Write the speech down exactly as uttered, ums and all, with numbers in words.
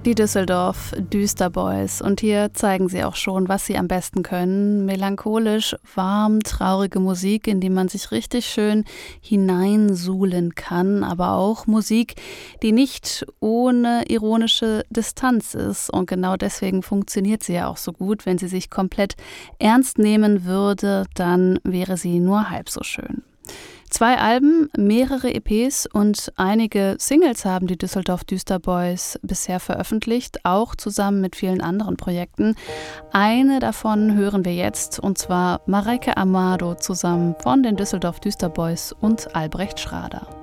Die Düsseldorf Düsterboys. Und hier zeigen sie auch schon, was sie am besten können. Melancholisch, warm, traurige Musik, in die man sich richtig schön hineinsuhlen kann. Aber auch Musik, die nicht ohne ironische Distanz ist. Und genau deswegen funktioniert sie ja auch so gut. Wenn sie sich komplett ernst nehmen würde, dann wäre sie nur halb so schön. Zwei Alben, mehrere E Ps und einige Singles haben die Düsseldorf Düsterboys bisher veröffentlicht, auch zusammen mit vielen anderen Projekten. Eine davon hören wir jetzt, und zwar Mareike Amado zusammen von den Düsseldorf Düsterboys und Albrecht Schrader.